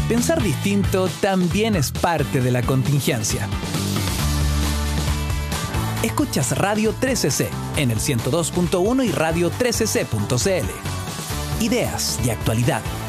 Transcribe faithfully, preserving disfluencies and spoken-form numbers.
Pensar distinto también es parte de la contingencia. Escuchas Radio trece ce en el ciento dos punto uno y radio trece ce punto c l. Ideas y actualidad